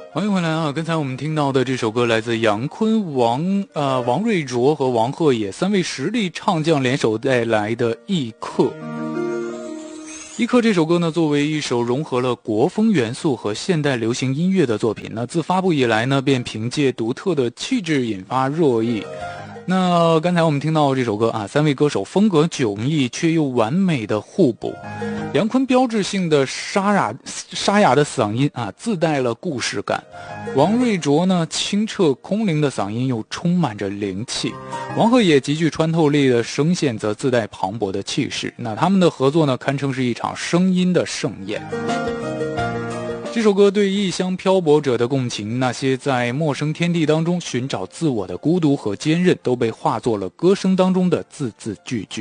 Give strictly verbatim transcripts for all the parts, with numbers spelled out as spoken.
欢迎回来啊！刚才我们听到的这首歌来自杨坤、王呃王瑞卓和王鹤野三位实力唱将联手带来的《异客》。《异客》这首歌呢，作为一首融合了国风元素和现代流行音乐的作品，那自发布以来呢，便凭借独特的气质引发热议。那刚才我们听到这首歌啊，三位歌手风格迥异却又完美的互补。杨坤标志性的沙哑沙哑的嗓音啊，自带了故事感；王瑞卓呢，清澈空灵的嗓音又充满着灵气；王鹤野极具穿透力的声线则自带磅礴的气势。那他们的合作呢，堪称是一场声音的盛宴。这首歌对异乡漂泊者的共情，那些在陌生天地当中寻找自我的孤独和坚韧，都被化作了歌声当中的字字句句。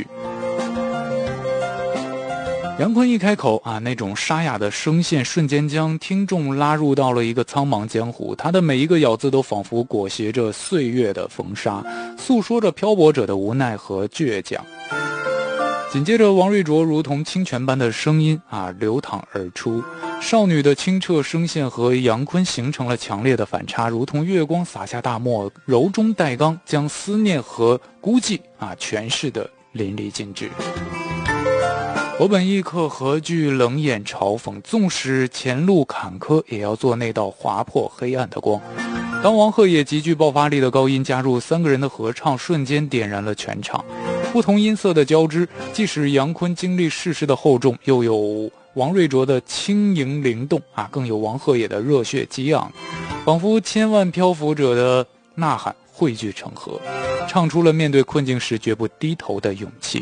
杨坤一开口啊，那种沙哑的声线瞬间将听众拉入到了一个苍茫江湖，他的每一个咬字都仿佛裹挟着岁月的风沙，诉说着漂泊者的无奈和倔强。紧接着王瑞卓如同清泉般的声音啊流淌而出，少女的清澈声线和杨坤形成了强烈的反差，如同月光洒下大漠，柔中带刚，将思念和孤寂啊诠释的淋漓尽致。我本亦客何惧冷眼嘲讽，纵使前路坎坷，也要做那道划破黑暗的光。当王鹤野极具爆发力的高音加入三个人的合唱，瞬间点燃了全场。不同音色的交织，既使杨坤经历世事的厚重，又有王瑞卓的轻盈灵动啊，更有王鹤野的热血激昂，仿佛千万漂浮者的呐喊汇聚成河，唱出了面对困境时绝不低头的勇气。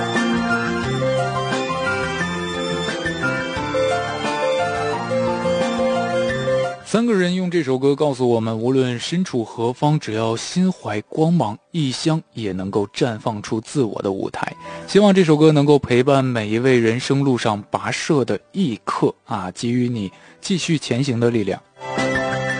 三个人用这首歌告诉我们，无论身处何方，只要心怀光芒，异乡也能够绽放出自我的舞台。希望这首歌能够陪伴每一位人生路上跋涉的异客啊，给予你继续前行的力量。